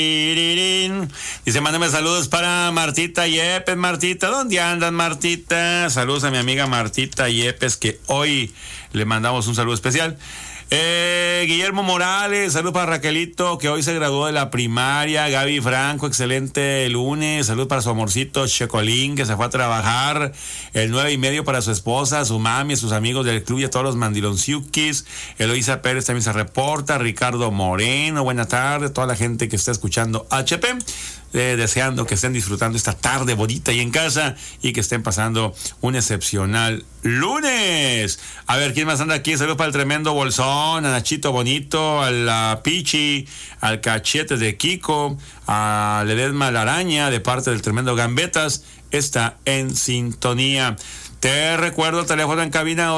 Dice, mándame saludos para Martita Yepes. Martita, ¿dónde andas, Martita? Saludos a mi amiga Martita Yepes, que hoy le mandamos un saludo especial. Guillermo Morales, saludos para Raquelito, que hoy se graduó de la primaria. Gaby Franco, excelente lunes. Saludos para su amorcito Checolín, que se fue a trabajar. El 9:30 para su esposa, su mami, sus amigos del club y a todos los mandilonciukis. Eloisa Pérez también se reporta. Ricardo Moreno, buena tarde. Toda la gente que está escuchando HP. Deseando que estén disfrutando esta tarde bonita y en casa y que estén pasando un excepcional lunes. A ver, ¿quién más anda aquí? Saludos para el tremendo Bolsón, a Nachito Bonito, a la Pichi, al Cachete de Kiko, a Ledesma La Araña, de parte del tremendo Gambetas, está en sintonía. Te recuerdo el teléfono en cabina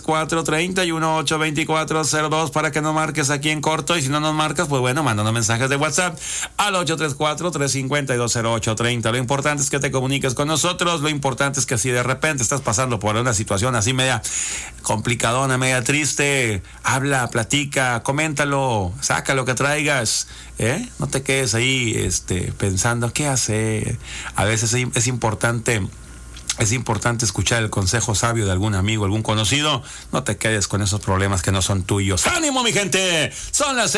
834-318-2402 para que nos marques aquí en corto, y si no nos marcas, pues bueno, mándanos mensajes de WhatsApp al 834-352-0830. Lo importante es que te comuniques con nosotros, lo importante es que si de repente estás pasando por una situación así media complicadona, media triste, habla, platica, coméntalo, saca lo que traigas, no te quedes ahí pensando qué hacer. A veces es importante escuchar el consejo sabio de algún amigo, algún conocido. No te quedes con esos problemas que no son tuyos. ¡Ánimo, mi gente! Son las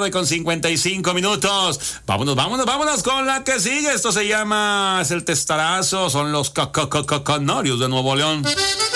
6:55 Vámonos con la que sigue. Esto se llama, es el testarazo, son los Canarios de Nuevo León.